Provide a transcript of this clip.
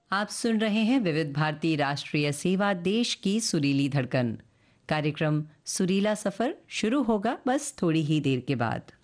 आप सुन रहे हैं विविध भारती राष्ट्रीय सेवा, देश की सुरीली धड़कन। कार्यक्रम सुरीला सफर शुरू होगा बस थोड़ी ही देर के बाद।